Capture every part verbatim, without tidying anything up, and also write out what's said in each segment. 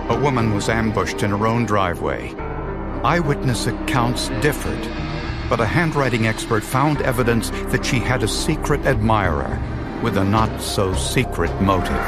A woman was ambushed in her own driveway. Eyewitness accounts differed, but a handwriting expert found evidence that she had a secret admirer with a not-so-secret motive.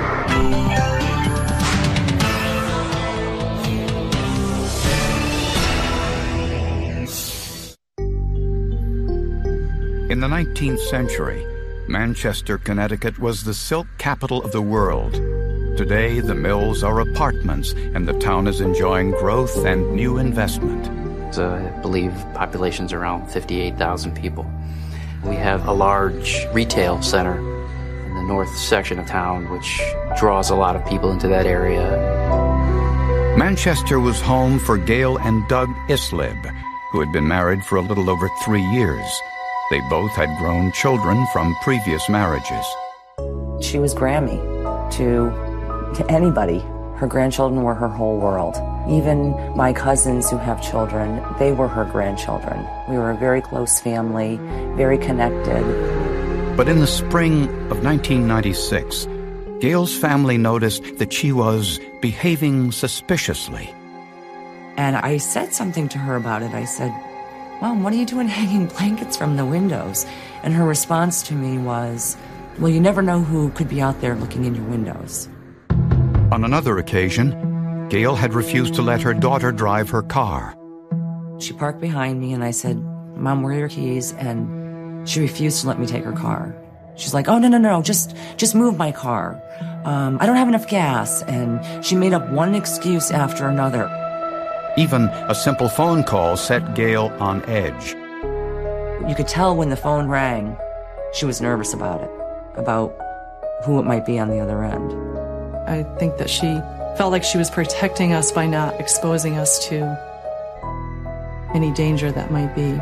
In the nineteenth century, Manchester, Connecticut was the silk capital of the world. Today, the mills are apartments, and the town is enjoying growth and new investment. So I believe population's around fifty-eight thousand people. We have a large retail center in the north section of town, which draws a lot of people into that area. Manchester was home for Gail and Doug Islib, who had been married for a little over three years. They both had grown children from previous marriages. She was Grammy to, to anybody. Her grandchildren were her whole world. Even my cousins who have children, they were her grandchildren. We were a very close family, very connected. But in the spring of nineteen ninety-six, Gail's family noticed that she was behaving suspiciously. And I said something to her about it. I said, Mom, what are you doing hanging blankets from the windows? And her response to me was, well, you never know who could be out there looking in your windows. On another occasion, Gail had refused to let her daughter drive her car. She parked behind me and I said, Mom, where are your keys? And she refused to let me take her car. She's like, oh, no, no, no, just, just move my car. Um, I don't have enough gas. And she made up one excuse after another. Even a simple phone call set Gail on edge. You could tell when the phone rang, she was nervous about it, about who it might be on the other end. I think that she felt like she was protecting us by not exposing us to any danger that might be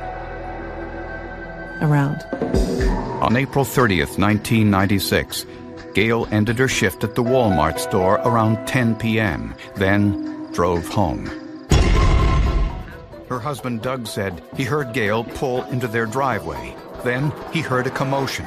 around. On April thirtieth, nineteen ninety-six, Gail ended her shift at the Walmart store around ten p.m., then drove home. Her husband Doug said he heard Gail pull into their driveway. Then he heard a commotion.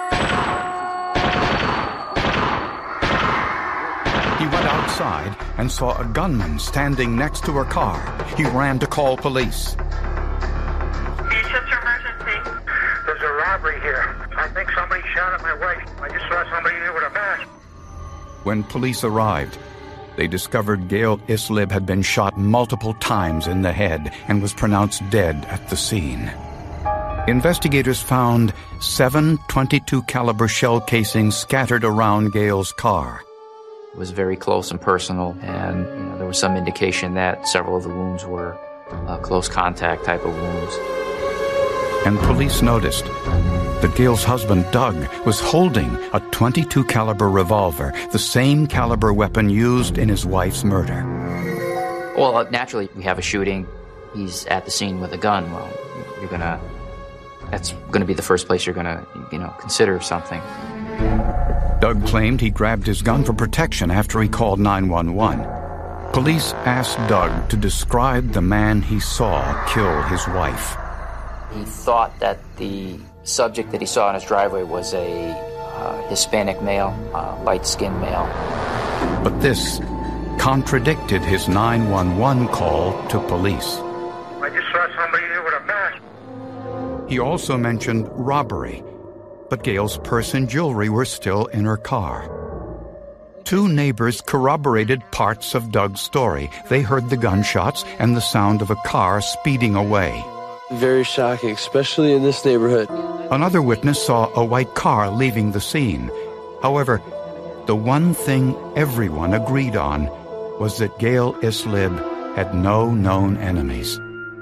He went outside and saw a gunman standing next to her car. He ran to call police. Manchester emergency. There's a robbery here. I think somebody shot at my wife. I just saw somebody there with a mask. When police arrived, they discovered Gail Islib had been shot multiple times in the head and was pronounced dead at the scene. Investigators found seven twenty-two caliber shell casings scattered around Gail's car. It was very close and personal, and you know, there was some indication that several of the wounds were uh, close contact type of wounds. And police noticed that Gail's husband, Doug, was holding a twenty-two caliber revolver, the same caliber weapon used in his wife's murder. Well, naturally, we have a shooting. He's at the scene with a gun. Well, you're gonna, that's gonna be the first place you're gonna, you know, consider something. Doug claimed he grabbed his gun for protection after he called nine one one. Police asked Doug to describe the man he saw kill his wife. He thought that the subject that he saw in his driveway was a uh, Hispanic male, uh, light-skinned male. But this contradicted his nine one one call to police. I just saw somebody there with a mask. He also mentioned robbery, but Gail's purse and jewelry were still in her car. Two neighbors corroborated parts of Doug's story. They heard the gunshots and the sound of a car speeding away. Very shocking, especially in this neighborhood. Another witness saw a white car leaving the scene. However, the one thing everyone agreed on was that Gail Islib had no known enemies.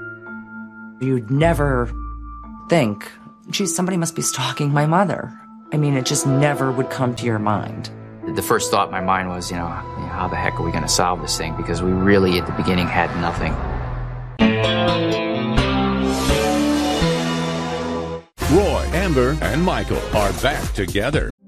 You'd never think, geez, somebody must be stalking my mother. I mean, it just never would come to your mind. The first thought in my mind was, you know, you know how the heck are we going to solve this thing? Because we really, at the beginning, had nothing. Roy, Amber, and Michael are back together.